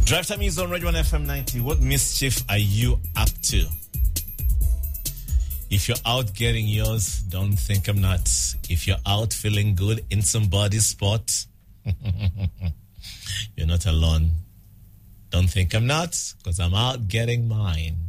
Drive Time is on Radio 1 FM 90. What mischief are you up to? If you're out getting yours, don't think I'm not. If you're out feeling good in somebody's spot, you're not alone. Don't think I'm not, because I'm out getting mine.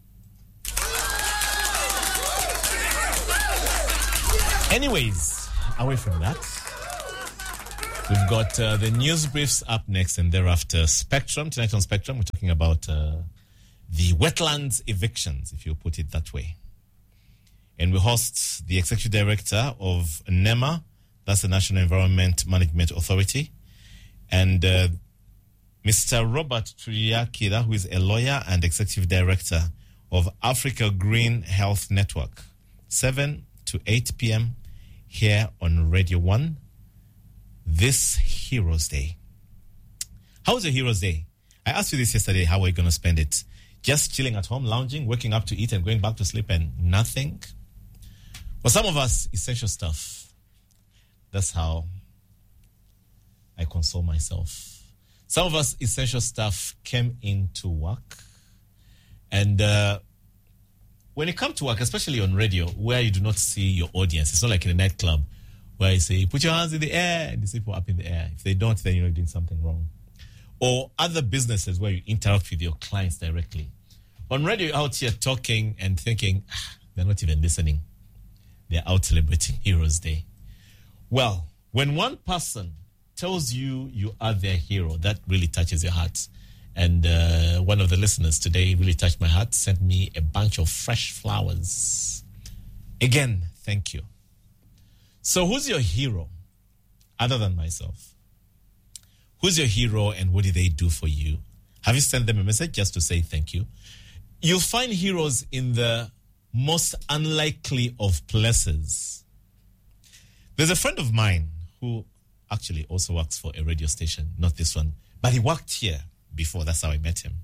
Anyways, away from that, we've got the news briefs up next, and thereafter Spectrum. Tonight on Spectrum, we're talking about the wetlands evictions, if you put it that way. And we host the Executive Director of NEMA, that's the National Environment Management Authority, and Mr. Robert Tuyakira, who is a lawyer and Executive Director of Africa Green Health Network, 7 to 8 p.m. here on Radio 1. This Heroes Day. How was your Heroes Day? I asked you this yesterday. How are you going to spend it? Just chilling at home, lounging, waking up to eat and going back to sleep and nothing? For some of us, essential stuff. That's how I console myself. Some of us, essential stuff came into work. And when you come to work, especially on radio, where you do not see your audience, it's not like in a nightclub where you say, put your hands in the air, and you see people up in the air. If they don't, then you're doing something wrong. Or other businesses where you interact with your clients directly. On radio, you're out here talking and thinking, they're not even listening. They're out celebrating Heroes Day. Well, when one person tells you you are their hero, that really touches your heart. And one of the listeners today really touched my heart, sent me a bunch of fresh flowers. Again, thank you. So who's your hero other than myself? Who's your hero and what did they do for you? Have you sent them a message just to say thank you? You'll find heroes in the most unlikely of places. There's a friend of mine who actually also works for a radio station, not this one, but he worked here before. That's how I met him.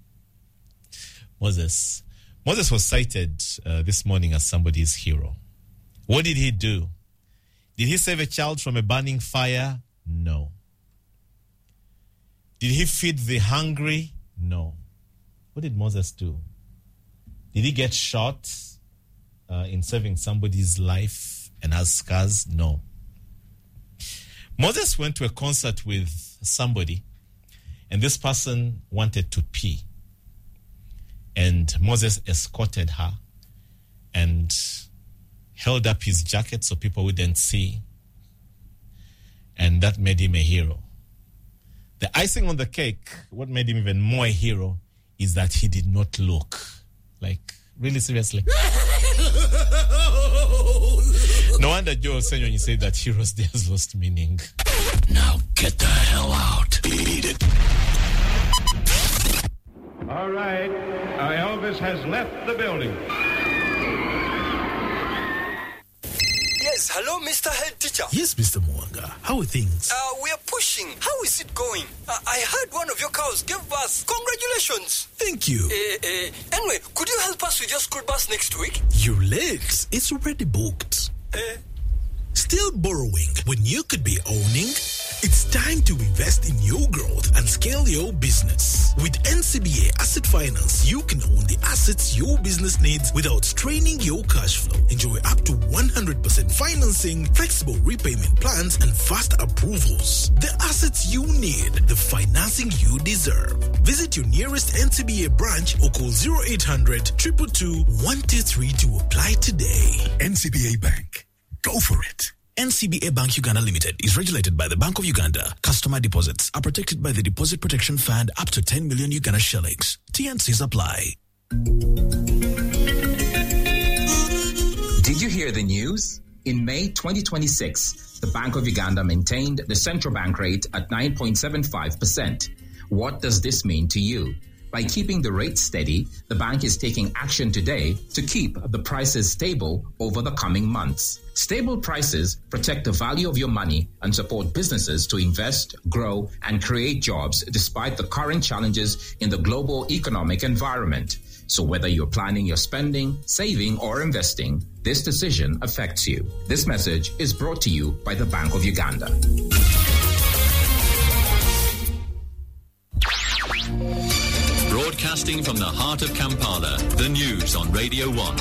Moses was cited this morning as somebody's hero. What did he do? Did he save a child from a burning fire? No. Did he feed the hungry? No. What did Moses do? Did he get shot in saving somebody's life and has scars? No. Moses went to a concert with somebody, and this person wanted to pee. And Moses escorted her and held up his jacket so people wouldn't see. And that made him a hero. The icing on the cake, what made him even more a hero, is that he did not look. Like, really seriously. No wonder Joe was saying when you say that Heroes Day has lost meaning. Now get the hell out. Beat it. All right. Elvis has left the building. Yes, hello, Mr. Head Teacher. Yes, Mr. Mwanga. How are things? We are pushing. How is it going? I heard one of your cows gave birth. Congratulations. Thank you. Anyway, could you help us with your school bus next week? Your legs, it's already booked. Still borrowing when you could be owning? It's time to invest in your growth and scale your business. With NCBA Asset Finance, you can own the assets your business needs without straining your cash flow. Enjoy up to 100% financing, flexible repayment plans, and fast approvals. The assets you need, the financing you deserve. Visit your nearest NCBA branch or call 0800 222 123 to apply today. NCBA Bank. Go for it. NCBA Bank Uganda Limited is regulated by the Bank of Uganda. Customer deposits are protected by the Deposit Protection Fund up to 10 million Uganda shillings. T&Cs apply. Did you hear the news? In May 2026, the Bank of Uganda maintained the central bank rate at 9.75%. What does this mean to you? By keeping the rate steady, the bank is taking action today to keep the prices stable over the coming months. Stable prices protect the value of your money and support businesses to invest, grow, and create jobs despite the current challenges in the global economic environment. So whether you're planning your spending, saving, or investing, this decision affects you. This message is brought to you by the Bank of Uganda. Broadcasting from the heart of Kampala, the news on Radio 1.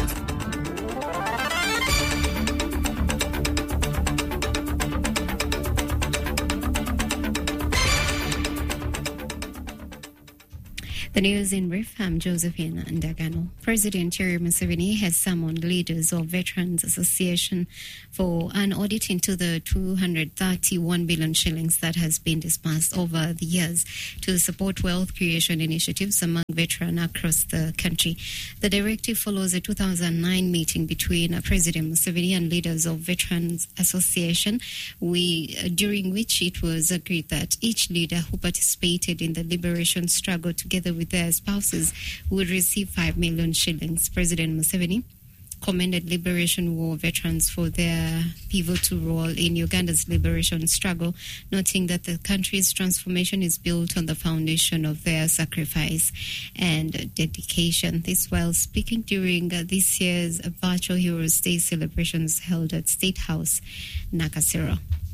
The news in brief. I'm Josephine Ndagano. President Yoweri Museveni has summoned leaders of Veterans Association for an audit into the 231 billion shillings that has been disbursed over the years to support wealth creation initiatives among veterans across the country. The directive follows a 2009 meeting between President Museveni and leaders of Veterans Association, during which it was agreed that each leader who participated in the liberation struggle together with their spouses would receive 5 million shillings. President Museveni commended Liberation War veterans for their pivotal role in Uganda's liberation struggle, noting that the country's transformation is built on the foundation of their sacrifice and dedication. This while speaking during this year's Virtual Heroes Day celebrations held at State House, Nakasero.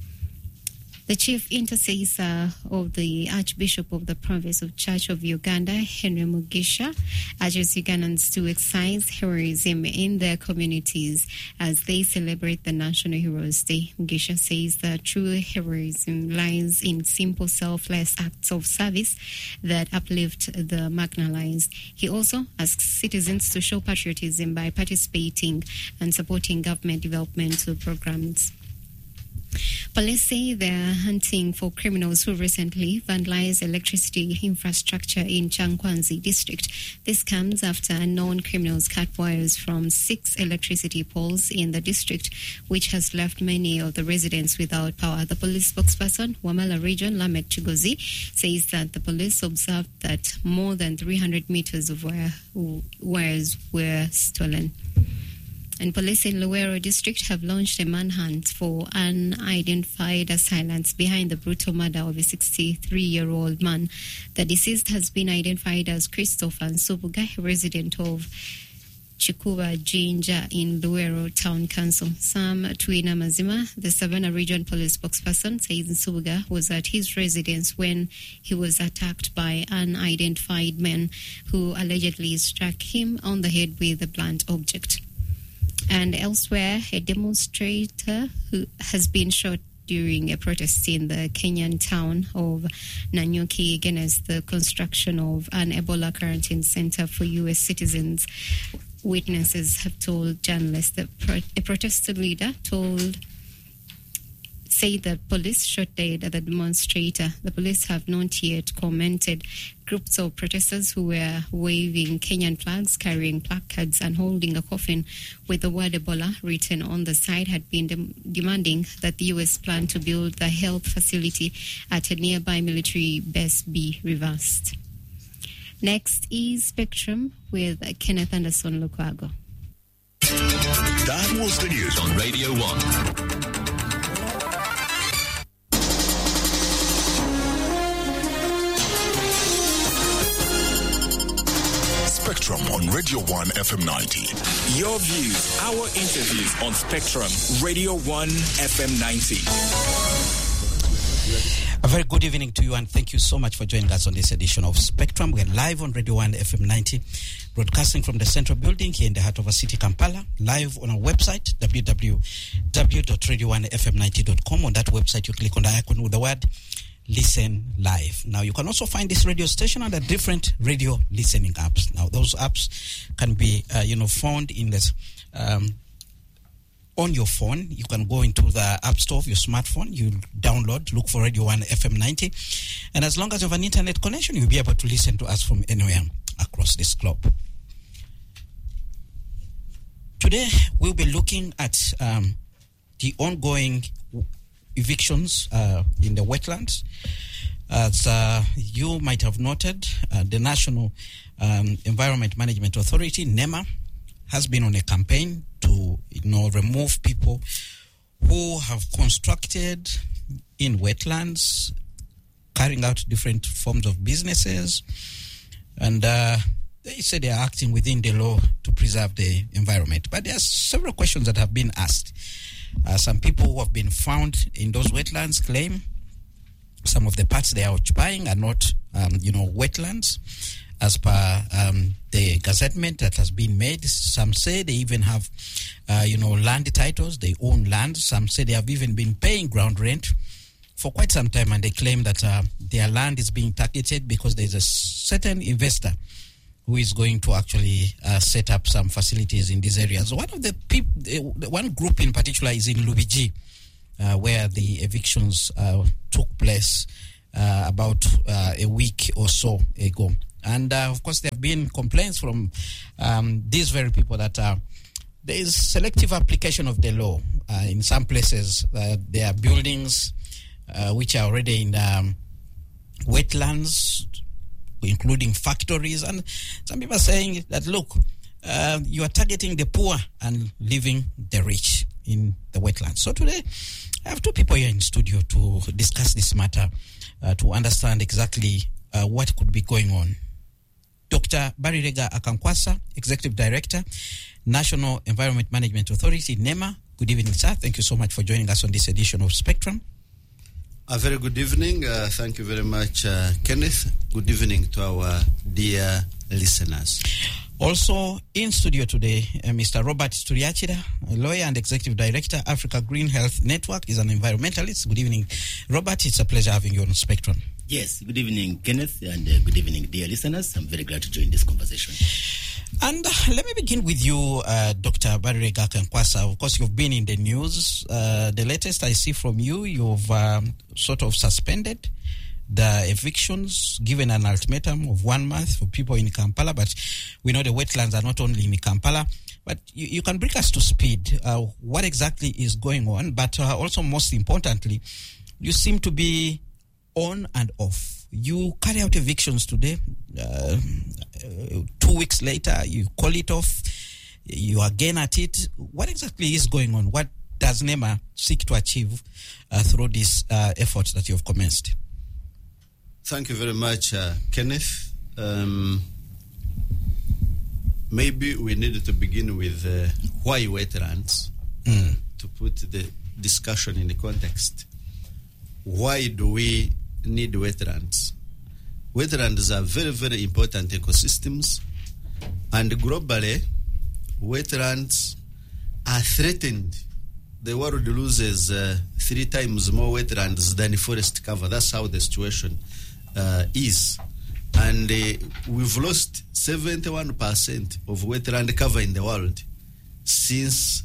The chief intercessor of the Archbishop of the Province of Church of Uganda, Henry Mugisha, urges Ugandans to exercise heroism in their communities as they celebrate the National Heroes Day. Mugisha says that true heroism lies in simple, selfless acts of service that uplift the marginalized. He also asks citizens to show patriotism by participating and supporting government developmental programs. Police say they're hunting for criminals who recently vandalized electricity infrastructure in Changkwanzi district. This comes after unknown criminals cut wires from 6 electricity poles in the district, which has left many of the residents without power. The police spokesperson, Wamala Region, Lamek Chigozi, says that the police observed that more than 300 meters of wires were stolen. And police in Luwero district have launched a manhunt for unidentified assailants behind the brutal murder of a 63-year-old man. The deceased has been identified as Christopher Nsubuga, resident of Chikuba Jinja in Luwero Town Council. Sam Tuina Mazima, the Savannah Region Police spokesperson, says Nsubuga was at his residence when he was attacked by unidentified men who allegedly struck him on the head with a blunt object. And elsewhere, a demonstrator who has been shot during a protest in the Kenyan town of Nanyuki against the construction of an Ebola quarantine center for U.S. citizens. Witnesses have told journalists that a protest leader said that police shot dead at the demonstrator. The police have not yet commented. Groups of protesters who were waving Kenyan flags, carrying placards and holding a coffin with the word Ebola written on the side had been demanding that the U.S. plan to build the health facility at a nearby military base be reversed. Next is Spectrum with Kenneth Anderson Lukwago. That was the news on Radio 1. Spectrum on Radio 1 FM 90. Your views, our interviews on Spectrum, Radio 1 FM 90. A very good evening to you, and thank you so much for joining us on this edition of Spectrum. We're live on Radio 1 FM 90, broadcasting from the Central Building here in the heart of our city, Kampala, live on our website, www.radio1fm90.com. On that website, you click on the icon with the word Listen Live. Now, you can also find this radio station under different radio listening apps. Now, those apps can be, found in this on your phone. You can go into the App Store of your smartphone. You download, look for Radio 1 FM 90. And as long as you have an internet connection, you'll be able to listen to us from anywhere across this globe. Today, we'll be looking at the ongoing evictions in the wetlands. As you might have noted, the National Environment Management Authority, NEMA, has been on a campaign to remove people who have constructed in wetlands, carrying out different forms of businesses, and they say they are acting within the law to preserve the environment. But there are several questions that have been asked. Some people who have been found in those wetlands claim some of the parts they are occupying are not, wetlands. as per the gazettement that has been made. Some say they even have, land titles. They own land. Some say they have even been paying ground rent for quite some time, and they claim that their land is being targeted because there's a certain investor who is going to actually set up some facilities in these areas. One of the one group in particular is in Lubigi, where the evictions took place about a week or so ago. And of course, there have been complaints from these very people that there is selective application of the law. In some places, there are buildings which are already in wetlands, including factories. And some people are saying that, look, you are targeting the poor and leaving the rich in the wetlands. So today, I have two people here in studio to discuss this matter, to understand exactly what could be going on. Dr. Barirega Akankwasa, Executive Director, National Environment Management Authority, NEMA. Good evening, sir. Thank you so much for joining us on this edition of Spectrum. A very good evening. Thank you very much, Kenneth. Good evening to our dear listeners. Also in studio today, Mr. Robert Turiachida, a lawyer and Executive Director, Africa Green Health Network, is an environmentalist. Good evening, Robert. It's a pleasure having you on Spectrum. Yes, good evening, Kenneth, and good evening, dear listeners. I'm very glad to join this conversation. And let me begin with you, Dr. Barirega Akankwasa. Of course, you've been in the news. The latest I see from you, you've sort of suspended the evictions, given an ultimatum of 1 month for people in Kampala. But we know the wetlands are not only in Kampala. But you can bring us to speed what exactly is going on. But also, most importantly, you seem to be on and off. You carry out evictions today. 2 weeks later, you call it off. You are again at it. What exactly is going on? What does NEMA seek to achieve through these efforts that you have commenced? Thank you very much, Kenneth. Maybe we needed to begin with why wetlands, to put the discussion in the context. Why do we need wetlands? Wetlands are very, very important ecosystems, and globally, wetlands are threatened. The world loses 3 times more wetlands than forest cover. That's how the situation is. And we've lost 71% of wetland cover in the world since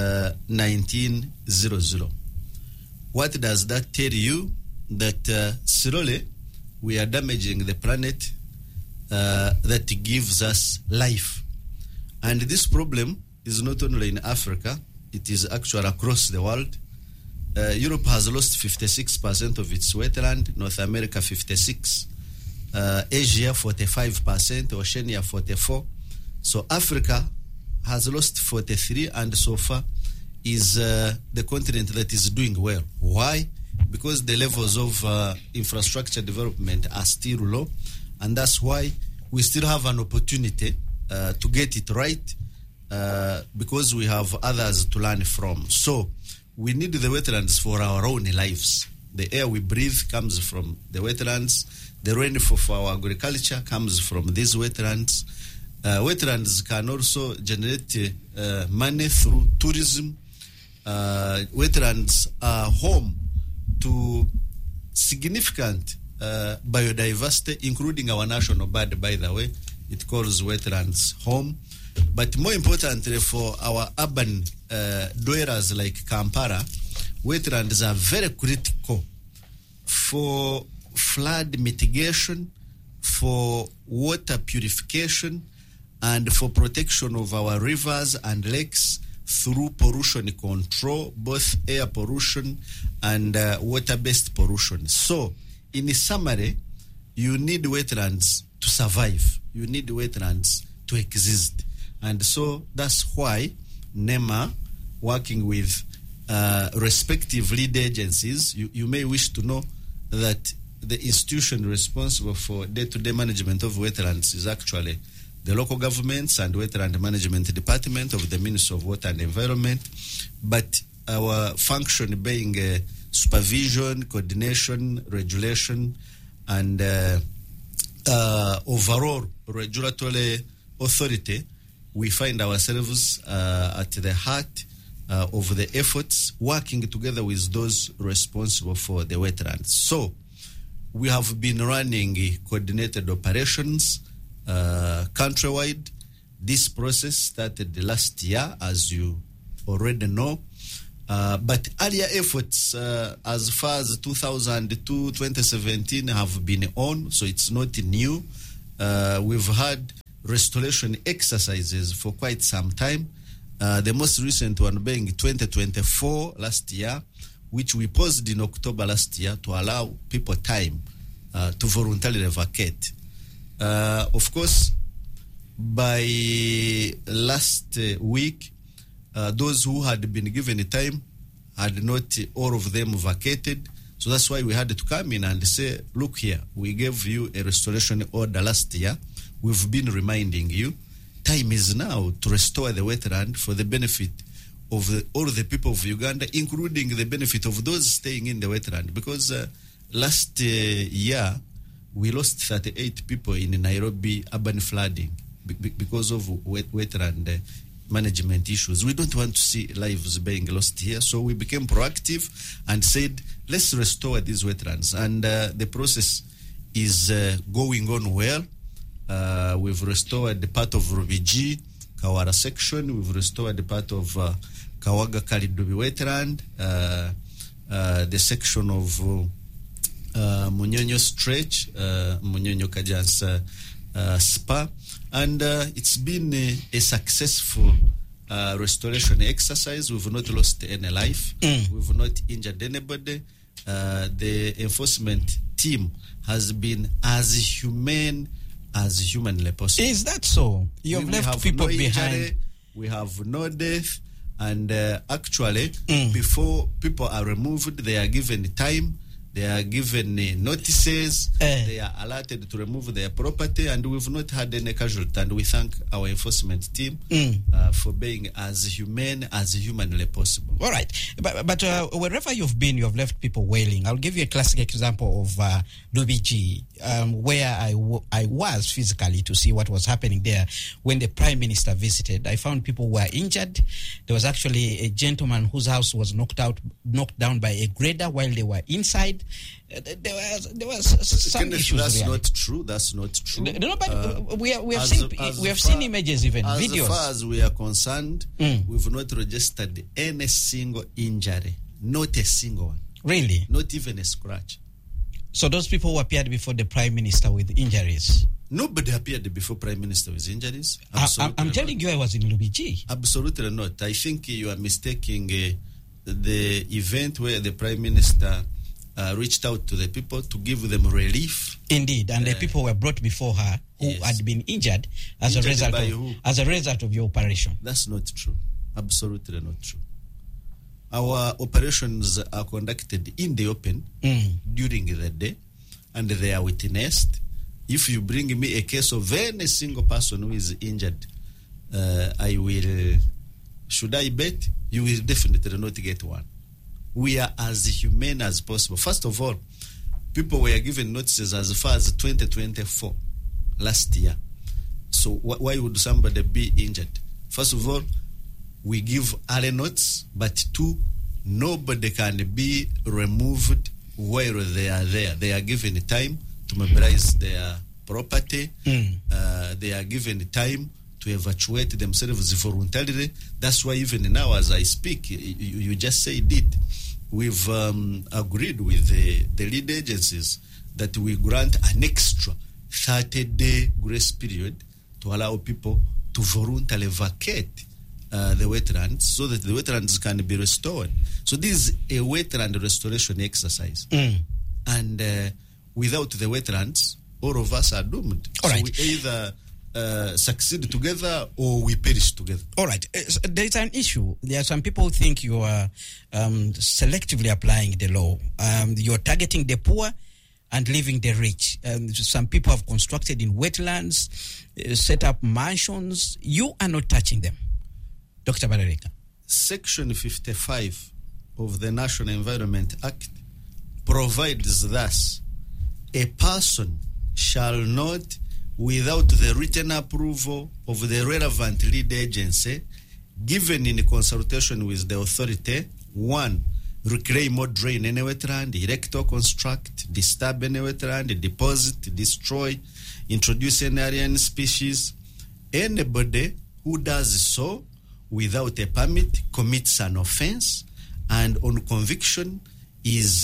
1900. What does that tell you? That slowly we are damaging the planet that gives us life. And this problem is not only in Africa, it is actually across the world. Europe has lost 56% of its wetland, North America 56%, Asia 45%, Oceania 44%. So Africa has lost 43%, and so far is the continent that is doing well. Why? Because the levels of infrastructure development are still low, and that's why we still have an opportunity to get it right, because we have others to learn from. So we need the wetlands for our own lives. The air we breathe comes from the wetlands. The rainfall for our agriculture comes from these wetlands. Wetlands can also generate money through tourism. Wetlands are home to significant biodiversity, including our national bird, by the way. It calls wetlands home. But more importantly, for our urban dwellers like Kampala, wetlands are very critical for flood mitigation, for water purification, and for protection of our rivers and lakes through pollution control, both air pollution and water-based pollution. So, in summary, you need wetlands to survive. You need wetlands to exist. And so that's why NEMA, working with respective lead agencies, you may wish to know that the institution responsible for day-to-day management of wetlands is actually the local governments and wetland management department of the Ministry of Water and Environment, but our function being supervision, coordination, regulation, and overall regulatory authority, we find ourselves at the heart of the efforts, working together with those responsible for the wetlands. So we have been running coordinated operations countrywide. This process started last year, as you already know. But earlier efforts as far as 2002, 2017 have been on, so it's not new. We've had restoration exercises for quite some time. The most recent one being 2024 last year, which we paused in October last year to allow people time to voluntarily vacate. Of course, by last week, those who had been given time had not all of them vacated. So that's why we had to come in and say, look here, we gave you a restoration order last year. We've been reminding you, time is now to restore the wetland for the benefit of all the people of Uganda, including the benefit of those staying in the wetland. Because last year, we lost 38 people in Nairobi urban flooding because of wetland management issues. We don't want to see lives being lost here, so we became proactive and said, let's restore these wetlands. And the process is going on well. We've restored the part of Rubiji, Kawara section. We've restored the part of Kawaga Kalidubi wetland, the section of Munyonyo stretch, Munyonyo Kajansa Spa. And it's been a successful restoration exercise. We've not lost any life. We've not injured anybody. The enforcement team has been as humane as humanly possible. Is that so? You have left people no behind. Injury, we have no death. And actually, before people are removed, they are given time. They are given notices. They are alerted to remove their property, and we've not had any casualty. And we thank our enforcement team for being as humane as humanly possible. All right. But wherever you've been, you have left people wailing. I'll give you a classic example of Lubiji, where I was physically to see what was happening there when the Prime Minister visited. I found people were injured. There was actually a gentleman whose house was knocked down by a grader while they were inside. There was some Kenneth, issues. That's really. not true. That's not true. No, but we have seen images, even videos. As far as we are concerned, we've not registered any single injury, not a single one. Really? Not even a scratch. So those people who appeared before the Prime Minister with injuries? Nobody appeared before Prime Minister with injuries. I'm telling you, I was in Lubiji. Absolutely not. I think you are mistaking the event where the Prime Minister reached out to the people to give them relief. Indeed, and the people were brought before her who had been injured as a result of your operation. That's not true. Absolutely not true. Our operations are conducted in the open during the day, and they are witnessed. If you bring me a case of any single person who is injured, I will. Should I bet? You will definitely not get one. We are as humane as possible. First of all, people were given notices as far as 2024, last year. So why would somebody be injured? First of all, we give early notice, but two, nobody can be removed while they are there. They are given time to mobilize their property. They are given time to evacuate themselves voluntarily. That's why even now as I speak, you just said it, we've agreed with the lead agencies that we grant an extra 30-day grace period to allow people to voluntarily vacate the wetlands so that the wetlands can be restored. So this is a wetland restoration exercise. And without the wetlands, all of us are doomed. All right. So we either succeed together or we perish together. All right. There is an issue. There are some people who think you are selectively applying the law. You're targeting the poor and leaving the rich. Some people have constructed in wetlands, set up mansions. You are not touching them. Dr. Badareka. Section 55 of the National Environment Act provides thus a person shall not, without the written approval of the relevant lead agency, given in consultation with the authority, 1, reclaim or drain any wetland, erect or construct, disturb any wetland, deposit, destroy, introduce any alien species. Anybody who does so without a permit commits an offense, and on conviction is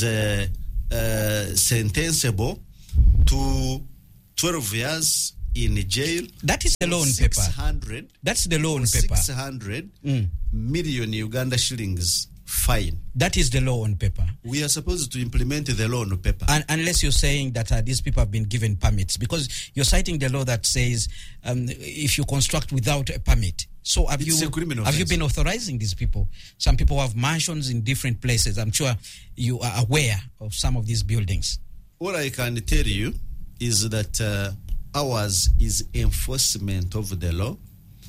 sentenciable to 12 years in jail. That is the law on paper. That's the law on paper. 600 million Uganda shillings fine. That is the law on paper. We are supposed to implement the law on paper. Unless you're saying that these people have been given permits, because you're citing the law that says if you construct without a permit. So have you been authorizing these people? Some people have mansions in different places. I'm sure you are aware of some of these buildings. All I can tell you is that ours is enforcement of the law,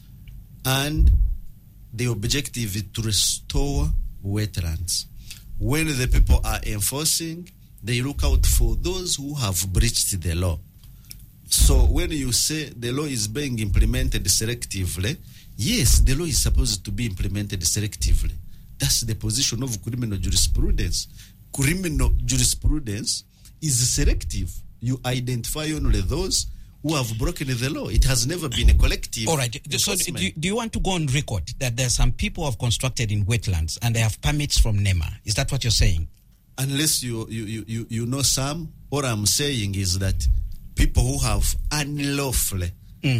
and the objective is to restore wetlands. When the people are enforcing, they look out for those who have breached the law. So when you say the law is being implemented selectively, yes, the law is supposed to be implemented selectively. That's the position of criminal jurisprudence. Criminal jurisprudence is selective. You identify only those who have broken the law. It has never been a collective. All right. So do you want to go on record that there are some people who have constructed in wetlands and they have permits from NEMA? Is that what you're saying? Unless you know some, all I'm saying is that people who have unlawfully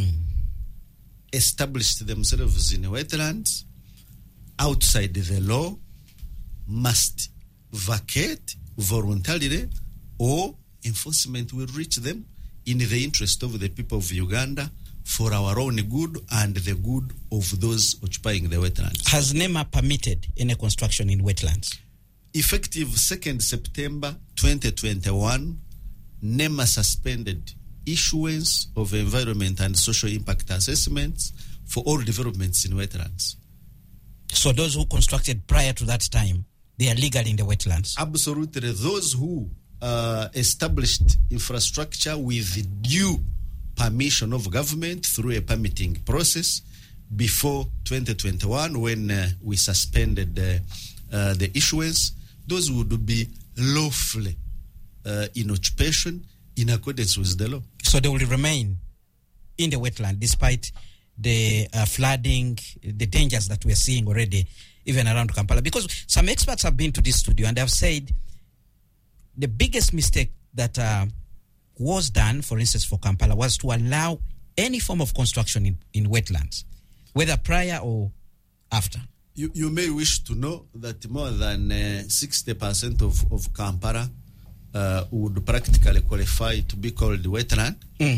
established themselves in wetlands outside the law must vacate voluntarily, or enforcement will reach them in the interest of the people of Uganda, for our own good and the good of those occupying the wetlands. Has NEMA permitted any construction in wetlands? Effective 2nd September 2021, NEMA suspended issuance of environment and social impact assessments for all developments in wetlands. So those who constructed prior to that time, they are legal in the wetlands? Absolutely. Those who established infrastructure with due permission of government through a permitting process before 2021, when we suspended the issuance, those would be lawfully in occupation in accordance with the law. So they will remain in the wetland despite the flooding, the dangers that we are seeing already, even around Kampala. Because some experts have been to this studio and they have said the biggest mistake that was done, for instance, for Kampala, was to allow any form of construction in wetlands, whether prior or after. You may wish to know that more than 60% of Kampala would practically qualify to be called wetland.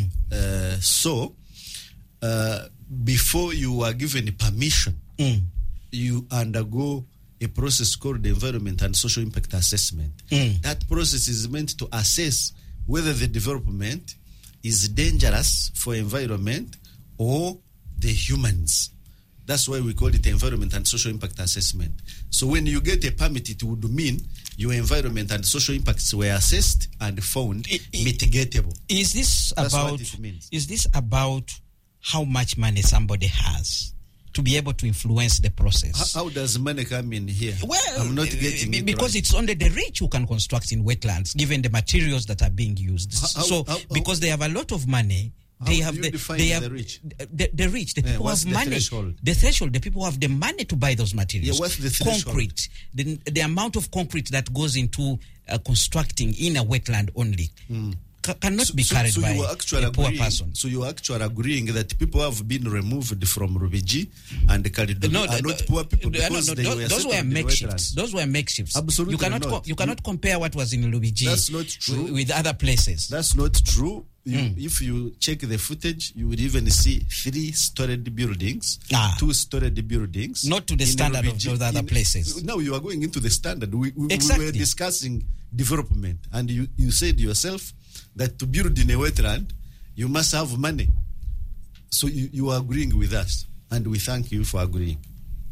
So, before you are given permission, you undergo a process called the Environment and Social Impact Assessment. That process is meant to assess whether the development is dangerous for environment or the humans. That's why we call it Environment and Social Impact Assessment. So when you get a permit, it would mean your environment and social impacts were assessed and found mitigatable. Is this about how much money somebody has to be able to influence the process? How does money come in here? Well, I'm not getting it because right. It's only the rich who can construct in wetlands, given the materials that are being used. Because they have a lot of money, the rich, the people who have money. The threshold, the people who have the money to buy those materials. Yeah, what's the threshold? Concrete, the amount of concrete that goes into constructing in a wetland only. Cannot be carried by a poor person. So you are actually agreeing that people have been removed from Rubiji and Kalidobi are not poor people because those were makeshifts. Those were makeshifts. Absolutely You cannot compare what was in Rubiji. That's not true. With other places. That's not true. If you check the footage, you would even see 3-storied buildings, 2-storied buildings. Not to the standard of those other places. Now you are going into the standard. We Exactly. were discussing development, and you said yourself that to build in a wetland, you must have money. So you are agreeing with us, and we thank you for agreeing.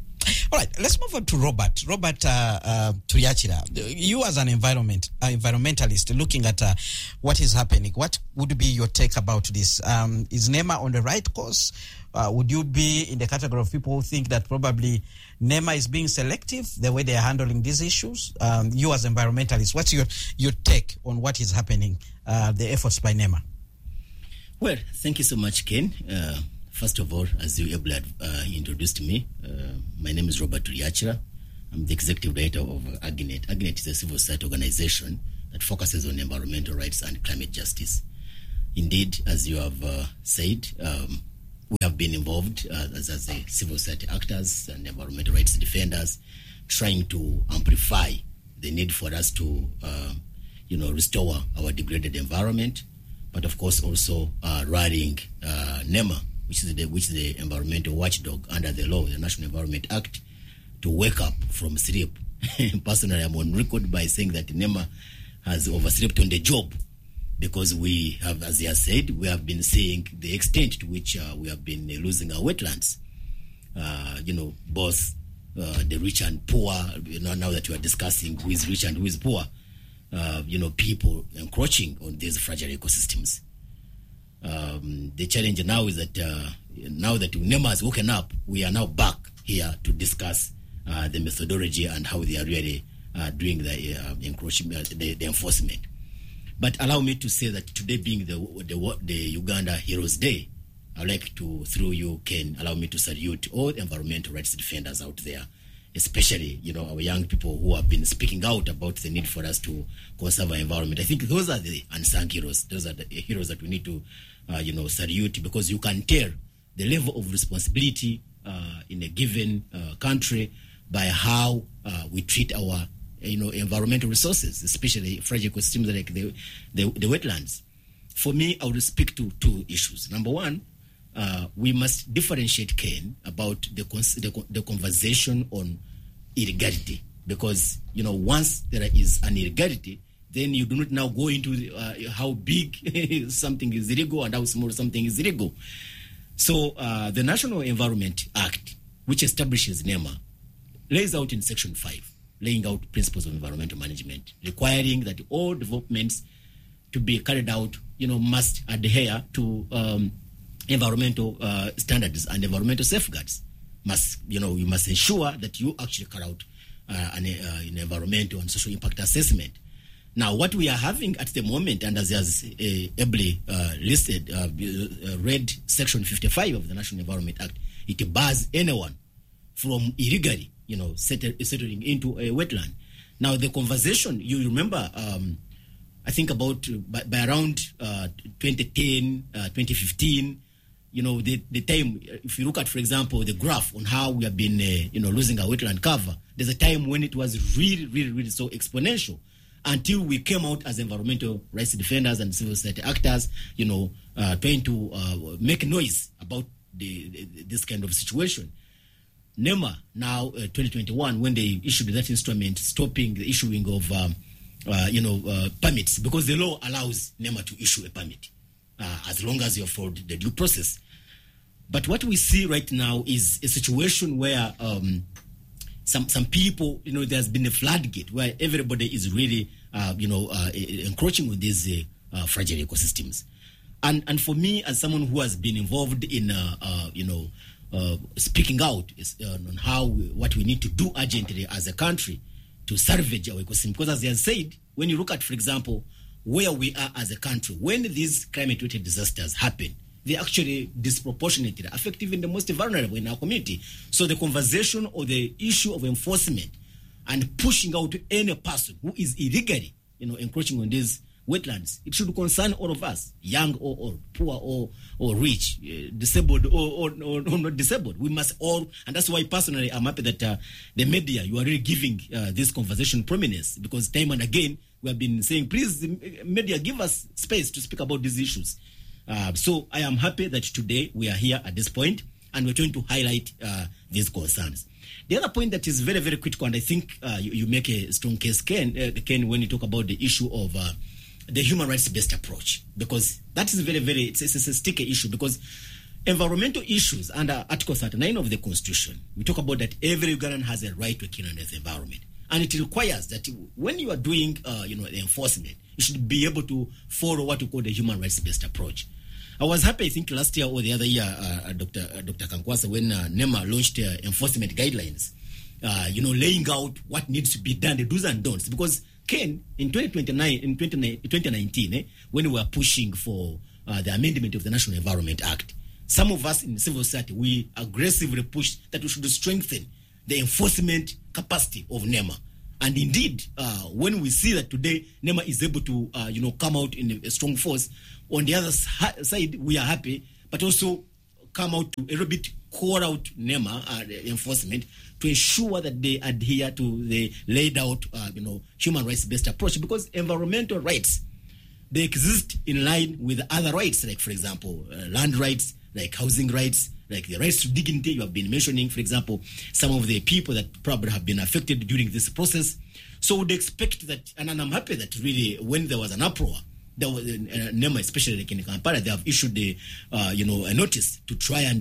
All right, let's move on to Robert. Robert Turiachira, you as an environmentalist looking at what is happening, what would be your take about this? Is NEMA on the right course? Would you be in the category of people who think that probably NEMA is being selective the way they are handling these issues? You as environmentalists, what's your take on what is happening, the efforts by NEMA? Well, thank you so much, Ken. First of all, as you introduced me, my name is Robert Turiachira. I'm the executive director of AGNET. AGNET is a civil society organization that focuses on environmental rights and climate justice. Indeed, as you have said, we have been involved as a civil society actors and environmental rights defenders, trying to amplify the need for us to, restore our degraded environment, but of course also rallying NEMA, which is the environmental watchdog under the law, the National Environment Act, to wake up from sleep. Personally, I'm on record by saying that NEMA has overslept on the job, because we have, as you have said, we have been seeing the extent to which we have been losing our wetlands. Both the rich and poor. Now that we are discussing who is rich and who is poor, people encroaching on these fragile ecosystems. The challenge now is that now that NEMA has woken up, we are now back here to discuss the methodology and how they are really doing the encroachment, the enforcement. But allow me to say that today being the Uganda Heroes Day, I'd like to, through you, Ken, allow me to salute all environmental rights defenders out there, especially, our young people who have been speaking out about the need for us to conserve our environment. I think those are the unsung heroes. Those are the heroes that we need to, salute, because you can tell the level of responsibility in a given country by how we treat our, environmental resources, especially fragile ecosystems like the wetlands. For me, I would speak to two issues. Number one, we must differentiate, Ken, about the conversation on illegality, because once there is an illegality, then you do not now go into how big something is illegal and how small something is illegal. So the National Environment Act, which establishes NEMA, lays out in Section 5, laying out principles of environmental management, requiring that all developments to be carried out, must adhere to environmental standards and environmental safeguards. You must ensure that you actually carry out an environmental and social impact assessment. Now, what we are having at the moment, and as ably listed, read Section 55 of the National Environment Act, it bars anyone from illegally, settling into a wetland. Now, the conversation, you remember, I think about by around 2010, 2015, the time, if you look at, for example, the graph on how we have been, losing our wetland cover, there's a time when it was really, really, really so exponential, until we came out as environmental rights defenders and civil society actors, trying to make noise about this kind of situation. NEMA now, 2021, when they issued that instrument stopping the issuing of, permits, because the law allows NEMA to issue a permit as long as you afford the due process. But what we see right now is a situation where some people, there's been a floodgate where everybody is really, encroaching on these fragile ecosystems. And for me, as someone who has been involved in, speaking out on what we need to do urgently as a country to salvage our ecosystem, because as I said, when you look at, for example, where we are as a country, when these climate-related disasters happen, they actually disproportionately affect even the most vulnerable in our community. So the conversation or the issue of enforcement and pushing out any person who is illegally, encroaching on these wetlands, it should concern all of us, young or old, poor or rich, disabled or not disabled. We must all, and that's why personally I'm happy that the media, you are really giving this conversation prominence, because time and again we have been saying, please, the media, give us space to speak about these issues. So I am happy that today we are here at this point and we're trying to highlight these concerns. The other point that is very, very critical, and I think you make a strong case, Ken, when you talk about the issue of the human rights-based approach, because that is very, very, it's a sticky issue, because environmental issues under Article 39 of the Constitution, we talk about that every Ugandan has a right to a clean and healthy environment. And it requires that when you are doing, the enforcement, you should be able to follow what we call the human rights-based approach. I was happy, I think, last year or the other year, Dr. Kankwasa, when NEMA launched enforcement guidelines, laying out what needs to be done, the do's and don'ts. Because, Ken, in 2019, when we were pushing for the amendment of the National Environment Act, some of us in civil society, we aggressively pushed that we should strengthen the enforcement capacity of NEMA. And indeed, when we see that today NEMA is able to, come out in a strong force, on the other side, we are happy, but also come out to a little bit call out NEMA enforcement to ensure that they adhere to the laid out, human rights-based approach, because environmental rights, they exist in line with other rights, like, for example, land rights, like housing rights, like the rights to dignity you have been mentioning, for example, some of the people that probably have been affected during this process. So we'd expect that, and I'm happy that really when there was an uproar, there was NEMA, especially like in Kampala, they have issued a notice to try and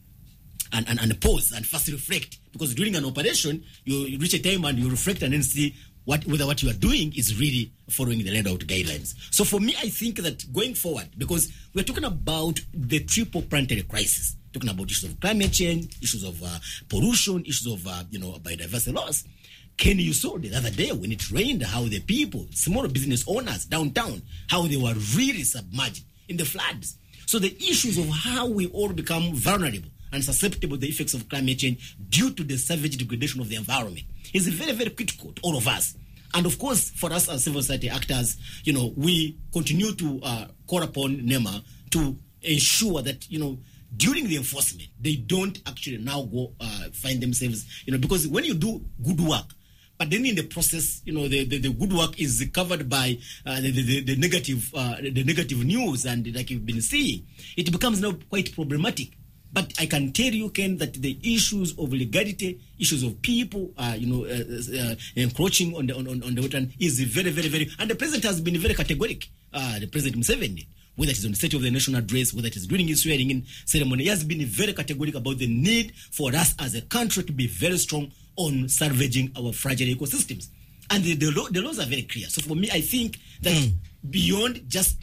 pause and first reflect, because during an operation, you reach a time and you reflect and then see whether what you are doing is really following the laid out guidelines. So for me, I think that going forward, because we're talking about the triple planetary crisis, talking about issues of climate change, issues of pollution, issues of biodiversity loss. Ken, you saw the other day when it rained, how the people, small business owners downtown, how they were really submerged in the floods. So the issues of how we all become vulnerable and susceptible to the effects of climate change due to the savage degradation of the environment is very, very critical to all of us. And of course, for us as civil society actors, we continue to call upon NEMA to ensure that, during the enforcement, they don't actually now go find themselves, because when you do good work, but then in the process, the good work is covered by the negative news, and like you've been seeing, it becomes now quite problematic. But I can tell you, Ken, that the issues of legality, issues of people, encroaching on the wetland is very, very, very, and the president has been very categoric. The President Museveni, whether it is on the State of the Nation address, whether it is during his swearing-in ceremony, he has been very categoric about the need for us as a country to be very strong on salvaging our fragile ecosystems. And the laws are very clear. So for me, I think that beyond just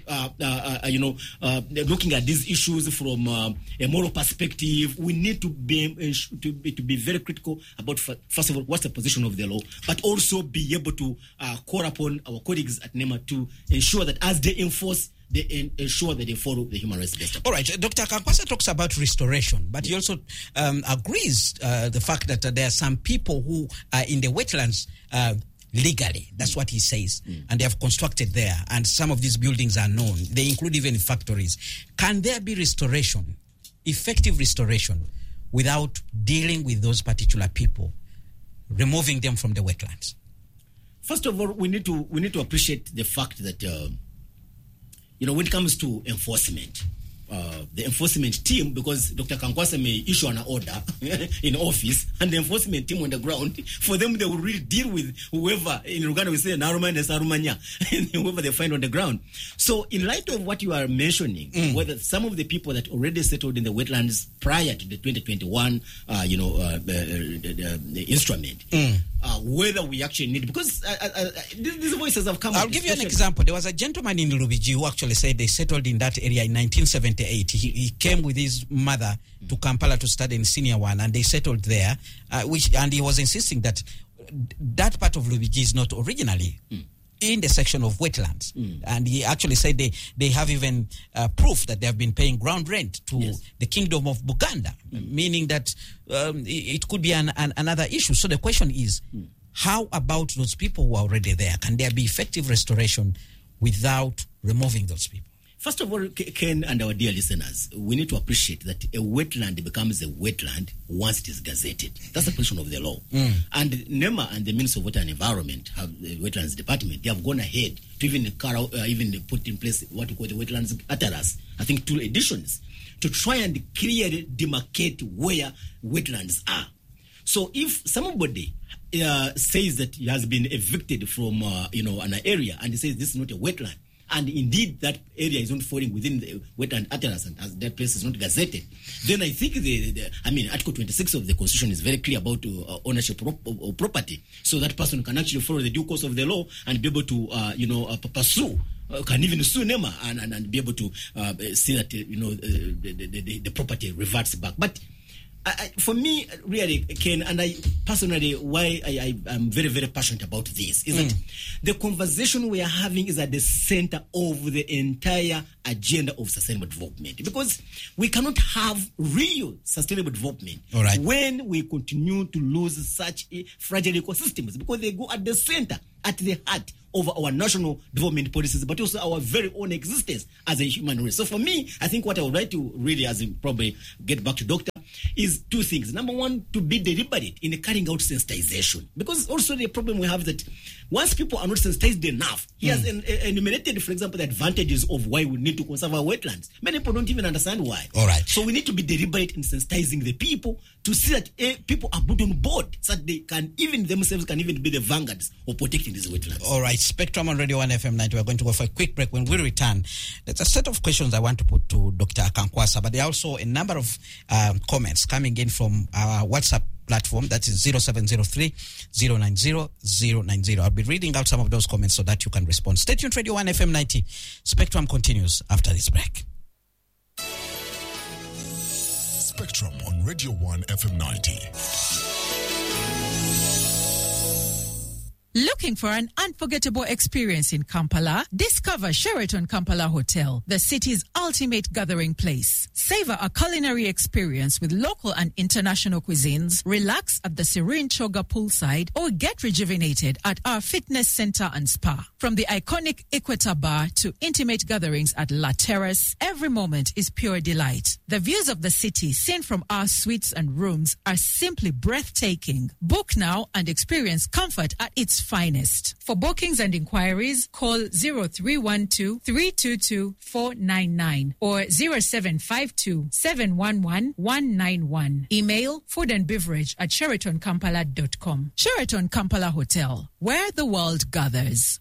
looking at these issues from a moral perspective, we need to be very critical about, first of all, what's the position of the law, but also be able to call upon our colleagues at NEMA to ensure that as they enforce, they ensure that they follow the human rights based. All right, Dr. Kankwasa talks about restoration, but he also agrees the fact that there are some people who are in the wetlands legally. That's what he says. And they have constructed there. And some of these buildings are known. They include even factories. Can there be restoration, effective restoration, without dealing with those particular people, removing them from the wetlands? First of all, we need to appreciate the fact that, when it comes to enforcement, the enforcement team, because Dr. Kankwasa may issue an order in office, and the enforcement team on the ground, for them, they will really deal with whoever, in Uganda we say, Narumanya, and whoever they find on the ground. So in light of what you are mentioning, whether some of the people that already settled in the wetlands prior to the 2021, instrument, whether we actually need, because these voices have come. I'll give you an example. There was a gentleman in Lubiji who actually said they settled in that area in 1978. He came with his mother to Kampala to study in Senior 1, and they settled there, and he was insisting that that part of Lubiji is not originally in the section of wetlands. And he actually said they have even proof that they have been paying ground rent to the Kingdom of Buganda, meaning that it could be another issue. So the question is, how about those people who are already there? Can there be effective restoration without removing those people? First of all, Ken and our dear listeners, we need to appreciate that a wetland becomes a wetland once it is gazetted. That's the position of the law. And NEMA and the Ministry of Water and Environment, the Wetlands Department, they have gone ahead to even put in place what we call the Wetlands Atlas, I think 2 editions, to try and clearly demarcate where wetlands are. So if somebody says that he has been evicted from an area and he says this is not a wetland, and indeed that area is not falling within the wetland atlas and as that place is not gazetted, then I think Article 26 of the Constitution is very clear about ownership of property, so that person can actually follow the due course of the law and be able to pursue, can even sue NEMA and be able to see that the property reverts back. But for me, really, Ken, and I personally, why I'm very, very passionate about this is that the conversation we are having is at the center of the entire agenda of sustainable development, because we cannot have real sustainable development when we continue to lose such fragile ecosystems, because they go at the center, at the heart of our national development policies, but also our very own existence as a human race. So for me, I think what I would like to really, as in probably get back to Doctor, is two things. Number one, to be deliberate in carrying out sensitization, because also the problem we have is that once people are not sensitized enough, he has enumerated, for example, the advantages of why we need to conserve our wetlands. Many people don't even understand why. All right. So we need to be deliberate in sensitizing the people to see that people are put on board, so that they can even themselves can even be the vanguards of protecting these wetlands. All right, Spectrum on Radio 1 FM 90. We're going to go for a quick break. When we return, there's a set of questions I want to put to Dr. Akankwasa, but there are also a number of comments coming in from our WhatsApp platform, that is 0703 090 090. I'll be reading out some of those comments so that you can respond. Stay tuned, Radio 1 FM 90. Spectrum continues after this break. Spectrum on Radio 1 FM 90. Looking for an unforgettable experience in Kampala? Discover Sheraton Kampala Hotel, the city's ultimate gathering place. Savor a culinary experience with local and international cuisines, relax at the serene Choga poolside, or get rejuvenated at our fitness center and spa. From the iconic Equator Bar to intimate gatherings at La Terrace, every moment is pure delight. The views of the city seen from our suites and rooms are simply breathtaking. Book now and experience comfort at its finest. For bookings and inquiries, call 0312 322 499 or 0752 711 191. Email foodandbeverage@sheratonkampala.com. Sheraton Kampala Hotel, where the world gathers.